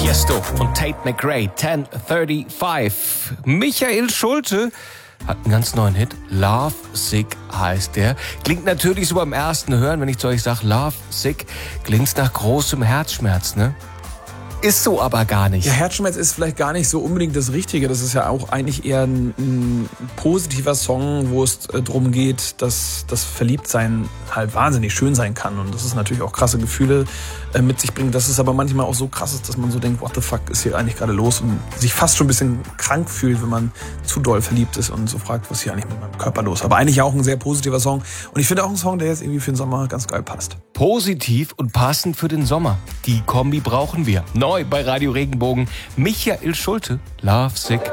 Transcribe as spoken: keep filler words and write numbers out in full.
Tiesto und Tate McRae, zehn fünfunddreißig. Michael Schulte hat einen ganz neuen Hit. Love Sick heißt der. Klingt natürlich so beim ersten Hören, wenn ich zu euch sage, Love Sick, klingt's nach großem Herzschmerz, ne? Ist so aber gar nicht. Ja, Herzschmerz ist vielleicht gar nicht so unbedingt das Richtige. Das ist ja auch eigentlich eher ein, ein positiver Song, wo es äh, darum geht, dass das Verliebtsein halt wahnsinnig schön sein kann. Und das ist natürlich auch krasse Gefühle äh, mit sich bringt. Dass es aber manchmal auch so krass ist, dass man so denkt, what the fuck ist hier eigentlich gerade los? Und sich fast schon ein bisschen krank fühlt, wenn man zu doll verliebt ist und so fragt, was ist hier eigentlich mit meinem Körper los? Aber eigentlich auch ein sehr positiver Song. Und ich finde auch ein Song, der jetzt irgendwie für den Sommer ganz geil passt. Positiv und passend für den Sommer. Die Kombi brauchen wir. Neu bei Radio Regenbogen. Michael Schulte, Love Sick.